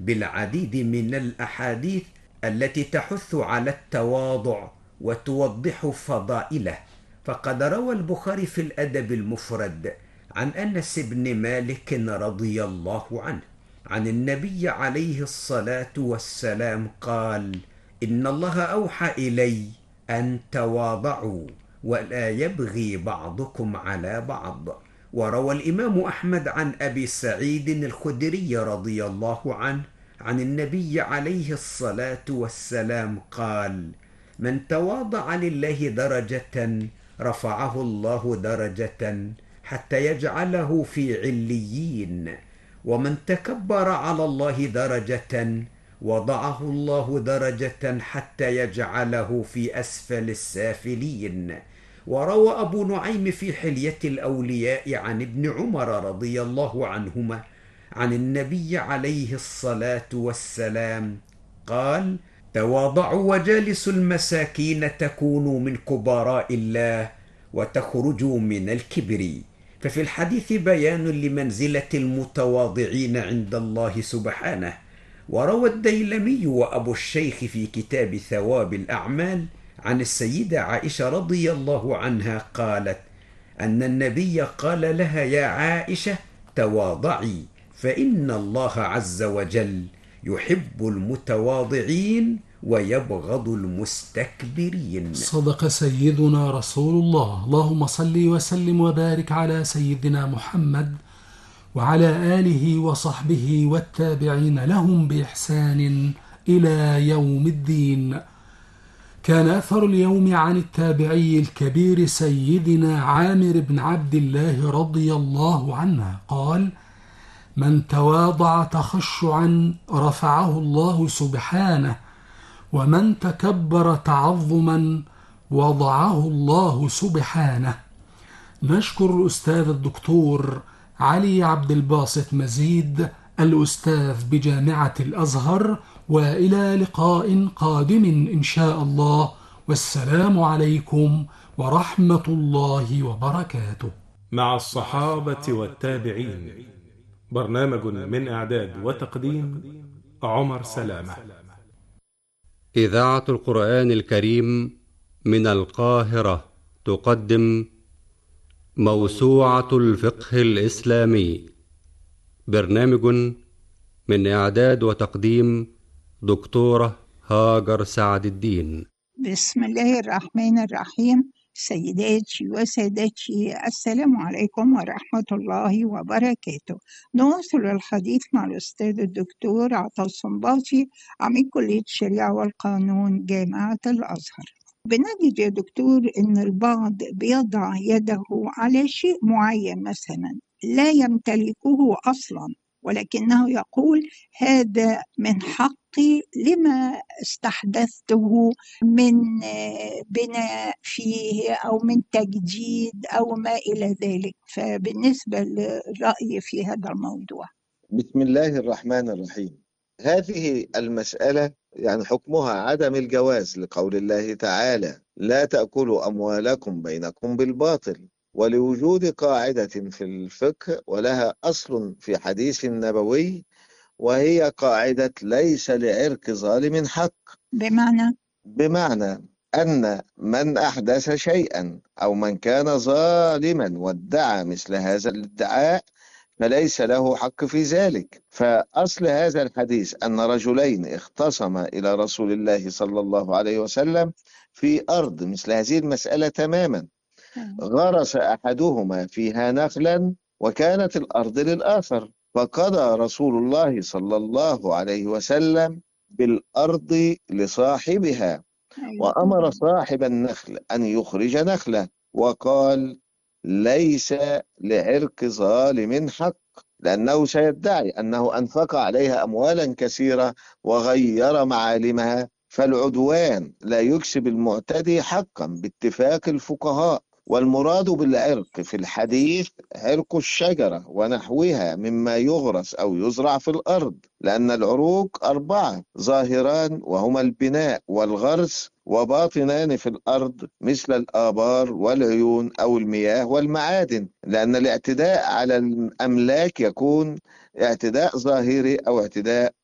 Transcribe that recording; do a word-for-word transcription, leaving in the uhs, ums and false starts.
بالعديد من الأحاديث التي تحث على التواضع وتوضح فضائله. فقد روى البخاري في الأدب المفرد عن أنس بن مالك رضي الله عنه عن النبي عليه الصلاة والسلام قال: إن الله أوحى إلي أن تواضعوا ولا يبغي بعضكم على بعض. وروى الإمام أحمد عن أبي سعيد الخدري رضي الله عنه عن النبي عليه الصلاة والسلام قال: من تواضع لله درجة رفعه الله درجة حتى يجعله في عليين، ومن تكبر على الله درجة وضعه الله درجة حتى يجعله في أسفل السافلين. وروى أبو نعيم في حلية الأولياء عن ابن عمر رضي الله عنهما عن النبي عليه الصلاة والسلام قال: تواضعوا وجالسوا المساكين تكونوا من كبراء الله وتخرجوا من الكبر. ففي الحديث بيان لمنزلة المتواضعين عند الله سبحانه. وروى الديلمي وأبو الشيخ في كتاب ثواب الأعمال عن السيدة عائشة رضي الله عنها قالت أن النبي قال لها: يا عائشة تواضعي فإن الله عز وجل يحب المتواضعين ويبغض المستكبرين. صدق سيدنا رسول الله. اللهم صل وسلم وبارك على سيدنا محمد وعلى آله وصحبه والتابعين لهم بإحسان إلى يوم الدين. كان أثر اليوم عن التابعي الكبير سيدنا عامر بن عبد الله رضي الله عنه قال: من تواضع تخشعا رفعه الله سبحانه، ومن تكبر تعظما وضعه الله سبحانه. نشكر الأستاذ الدكتور علي عبد الباسط مزيد الأستاذ بجامعة الأزهر، وإلى لقاء قادم إن شاء الله، والسلام عليكم ورحمة الله وبركاته. مع الصحابة والتابعين، برنامج من إعداد وتقديم عمر سلامة. إذاعة القرآن الكريم من القاهرة تقدم موسوعة الفقه الإسلامي، برنامج من إعداد وتقديم دكتورة هاجر سعد الدين. بسم الله الرحمن الرحيم. سيداتي وسادتي، السلام عليكم ورحمة الله وبركاته. نواصل الحديث مع الأستاذ الدكتور عطا الصنباطي، عميد كلية الشريعة والقانون جامعة الأزهر. بنجد يا دكتور إن البعض بيضع يده على شيء معين مثلا لا يمتلكه أصلا، ولكنه يقول: هذا من حقي لما استحدثته من بناء فيه أو من تجديد أو ما إلى ذلك. فبالنسبة للرأي في هذا الموضوع. بسم الله الرحمن الرحيم. هذه المسألة يعني حكمها عدم الجواز، لقول الله تعالى: لا تأكلوا أموالكم بينكم بالباطل، ولوجود قاعدة في الفقه ولها أصل في حديث نبوي، وهي قاعدة ليس لعرق ظالم حق. بمعنى بمعنى أن من أحدث شيئا أو من كان ظالما وادعى مثل هذا الادعاء فليس له حق في ذلك. فأصل هذا الحديث أن رجلين اختصما إلى رسول الله صلى الله عليه وسلم في أرض مثل هذه المسألة تماما. غرس أحدهما فيها نخلا وكانت الأرض للآخر، فقضى رسول الله صلى الله عليه وسلم بالأرض لصاحبها، وأمر صاحب النخل أن يخرج نخله، وقال: ليس لعرق ظالم حق، لأنه سيدعي أنه أنفق عليها أموالا كثيرة وغير معالمها، فالعدوان لا يكسب المعتدي حقا باتفاق الفقهاء. والمراد بالعرق في الحديث عرق الشجرة ونحوها مما يغرس أو يزرع في الأرض، لأن العروق أربعة: ظاهران وهما البناء والغرس، وباطنان في الأرض مثل الآبار والعيون أو المياه والمعادن، لأن الاعتداء على الأملاك يكون اعتداء ظاهري أو اعتداء